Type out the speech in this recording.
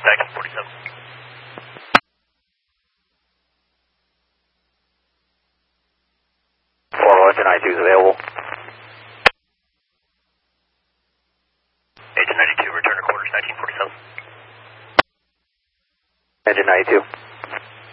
1947. Engine 92 is available. Engine 92, return to quarters 1947. Engine 92.